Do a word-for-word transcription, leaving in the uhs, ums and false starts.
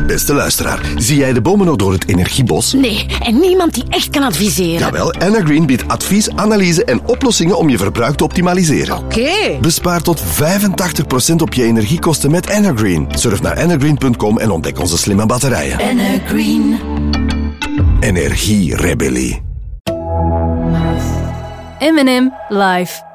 Beste luisteraar, zie jij de bomen nog door het energiebos? Nee, en niemand die echt kan adviseren. Jawel, Energreen biedt advies, analyse en oplossingen om je verbruik te optimaliseren. Oké. Okay. Bespaar tot vijfentachtig procent op je energiekosten met Energreen. Surf naar energreen punt com en ontdek onze slimme batterijen. Energreen. Energierebellie. M en M Live.